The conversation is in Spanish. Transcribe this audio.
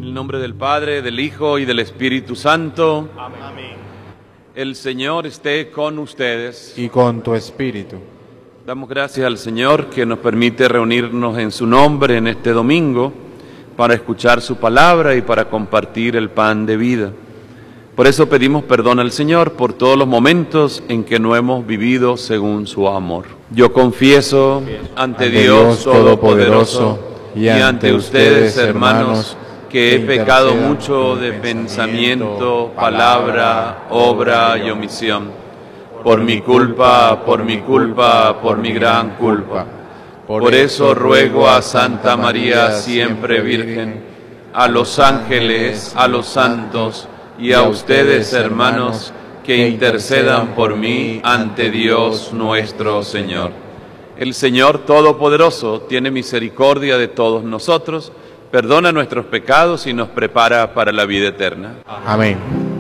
En el nombre del Padre, del Hijo y del Espíritu Santo. Amén. El Señor esté con ustedes. Y con tu espíritu. Damos gracias al Señor que nos permite reunirnos en su nombre en este domingo para escuchar su palabra y para compartir el pan de vida. Por eso pedimos perdón al Señor por todos los momentos en que no hemos vivido según su amor. Yo confieso ante Dios Todopoderoso y ante ustedes, hermanos, que he pecado mucho de pensamiento, palabra, obra y omisión. Por mi culpa, por mi gran culpa. Por eso ruego a Santa María, siempre Virgen, a los ángeles, a los santos y a ustedes, hermanos, que intercedan por mí ante Dios nuestro Señor. El Señor Todopoderoso tiene misericordia de todos nosotros, perdona nuestros pecados y nos prepara para la vida eterna. Amén.